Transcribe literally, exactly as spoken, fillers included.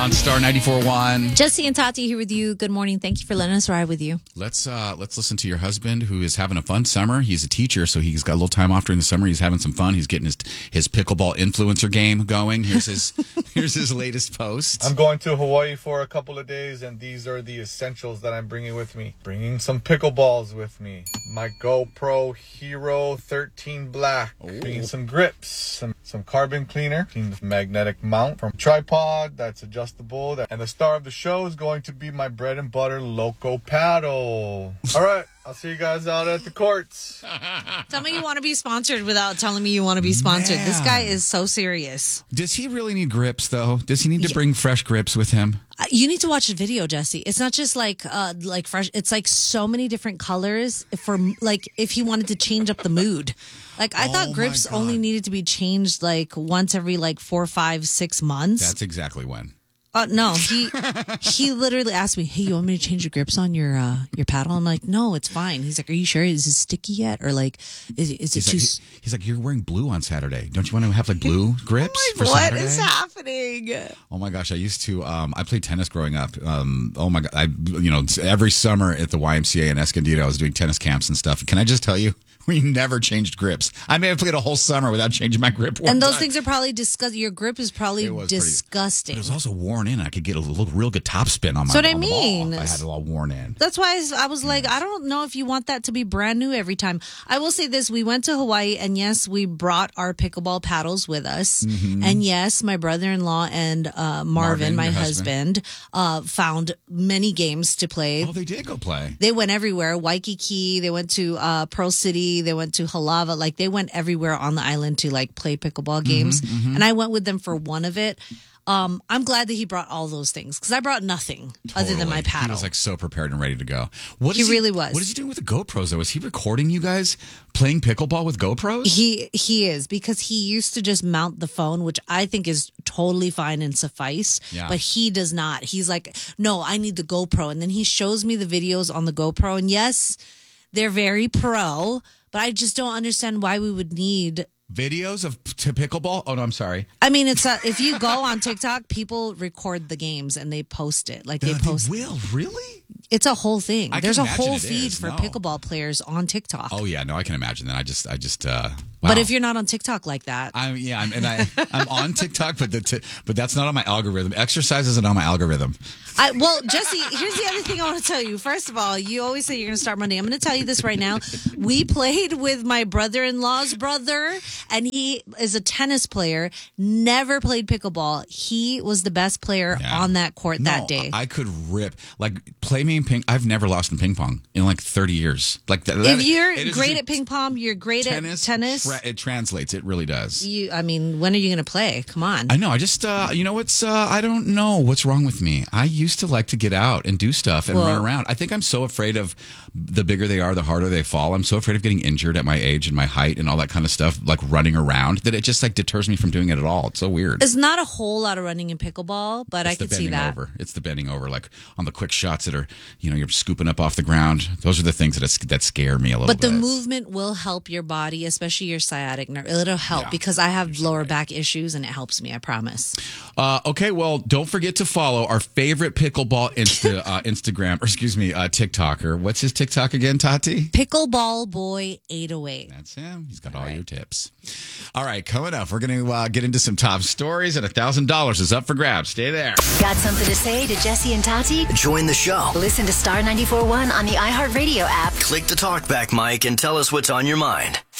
on Star ninety-four point one. Jesse and Tati here with you. Good morning. Thank you for letting us ride with you. Let's uh, let's listen to your husband, who is having a fun summer. He's a teacher, so he's got a little time off during the summer. He's having some fun. He's getting his his pickleball influencer game going. Here's his here's his latest post. I'm going to Hawaii for a couple of days, and these are the essentials that I'm bringing with me. Bringing some pickleballs with me. My GoPro Hero thirteen Black. Ooh. Bringing some grips, some some carbon cleaner, magnetic mount from tripod that's adjustable. And the star of the show is going to be my bread and butter Loco paddle. All right, I'll see you guys out at the courts. Tell me you want to be sponsored without telling me you want to be sponsored. Man. This guy is so serious. Does he really need grips, though? Does he need to Yeah. bring fresh grips with him? Uh, You need to watch the video, Jesse. It's not just like uh, like fresh. It's like so many different colors for like if he wanted to change up the mood. Like I Oh thought my grips God. only needed to be changed like once every like four, five, six months. That's exactly when. Uh, no, he he literally asked me, "Hey, you want me to change your grips on your uh, your paddle?" I'm like, "No, it's fine." He's like, "Are you sure? Is it sticky yet, or like, is it- is it He's too?" like, s- he- he's like, you're wearing blue on Saturday. Don't you want to have like blue grips for What Saturday? is happening? Oh my gosh, I used to. Um, I played tennis growing up. Um, oh my god, I you know every summer at the Y M C A in Escondido, I was doing tennis camps and stuff. Can I just tell you, we never changed grips. I may have played a whole summer without changing my grip. One And those time. things are probably disgusting. Your grip is probably It was pretty- disgusting. But it was also worn in. I could get a little, real good topspin on my. So what I on the ball mean. if I had it all worn in. That's why I was- I was like, I don't know if you want that to be brand new every time. I will say this. We went to Hawaii and yes, we brought our pickleball paddles with us. And yes, my brother-in-law and uh, Marvin, Marvin, my your husband, uh, found many games to play. Oh, they did go play. They went everywhere. Waikiki, they went to uh, Pearl City, they went to Halava. Like they went everywhere on the island to like play pickleball games. And I went with them for one of it. Um, I'm glad that he brought all those things because I brought nothing other than my Totally. paddle. He was like so prepared and ready to go. What He is really was. What is he doing with the GoPros though? Is he recording you guys playing pickleball with GoPros? He he is because he used to just mount the phone, which I think is totally fine and suffice. Yeah. But he does not. He's like, no, I need the GoPro, and then he shows me the videos on the GoPro, and yes, they're very pro, but I just don't understand why we would need. Videos of to pickleball? Oh no, I'm sorry. I mean, it's a, if you go on TikTok, people record the games and they post it. Like they Uh, post. will really? It's a whole thing. I can There's a imagine whole it feed is. for No. pickleball players on TikTok. Oh yeah, no, I can imagine that. I just, I just. uh But wow. if you're not on TikTok like that, I'm yeah, I'm, and I I'm on TikTok, but the t- but that's not on my algorithm. Exercise isn't on my algorithm. I, well, Jesse, here's the other thing I want to tell you. First of all, you always say you're going to start Monday. I'm going to tell you this right now. We played with my brother-in-law's brother, and he is a tennis player, never played pickleball. He was the best player Yeah. on that court No, that day. I could rip like play me in ping. I've never lost in ping pong in like thirty years. Like that. if you're it is great just at ping pong, you're great tennis, at tennis. tra- it translates. It really does. you, I mean, when are you going to play? Come on. I know. I just, uh, you know, what's, uh, I don't know what's wrong with me. I used to like to get out and do stuff and Well- run around. I think I'm so afraid of the bigger they are, the harder they fall. I'm so afraid of getting injured at my age and my height and all that kind of stuff, like running around, that it just like deters me from doing it at all. It's so weird. It's not a whole lot of running in pickleball, but I It's the could see bending that. over. It's the bending over, like on the quick shots that are, you know, you're scooping up off the ground. Those are the things that that scare me a little But bit. the movement will help your body, especially your sciatic nerve. It'll help Yeah, because I have lower back issues and it helps me, I promise. Uh, okay, well, don't forget to follow our favorite pickleball Insta, uh, Instagram, or excuse me, uh, TikToker. What's his TikTok again, Tati? Pickleball Boy eight oh eight. That's him. He's got all your tips. All right, coming up, we're going to uh, get into some top stories, and one thousand dollars is up for grabs. Stay there. Got something to say to Jesse and Tati? Join the show. Listen to Star ninety-four point one on the iHeartRadio app. Click the talkback mic and tell us what's on your mind.